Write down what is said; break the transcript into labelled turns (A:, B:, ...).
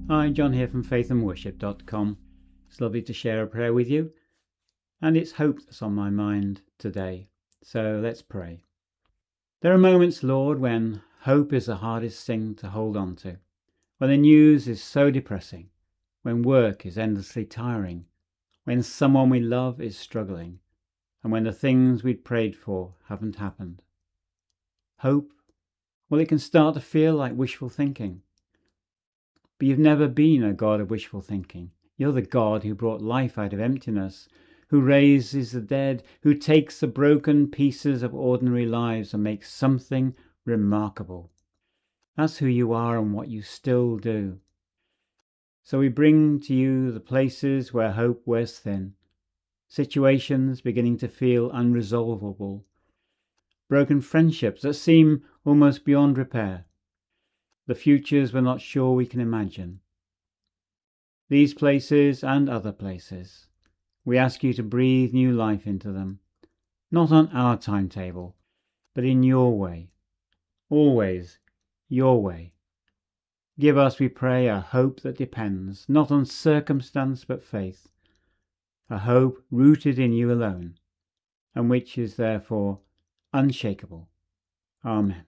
A: Hi, John here from faithandworship.com. It's lovely to share a prayer with you, and it's hope that's on my mind today. So let's pray. There are moments, Lord, when hope is the hardest thing to hold on to, when the news is so depressing, when work is endlessly tiring, when someone we love is struggling, and when the things we'd prayed for haven't happened. Hope, well, it can start to feel like wishful thinking. But you've never been a God of wishful thinking. You're the God who brought life out of emptiness, who raises the dead, who takes the broken pieces of ordinary lives and makes something remarkable. That's who you are and what you still do. So we bring to you the places where hope wears thin, situations beginning to feel unresolvable, broken friendships that seem almost beyond repair, the futures we're not sure we can imagine. These places and other places, we ask you to breathe new life into them, not on our timetable, but in your way, always your way. Give us, we pray, a hope that depends not on circumstance but faith, a hope rooted in you alone, and which is therefore unshakable. Amen.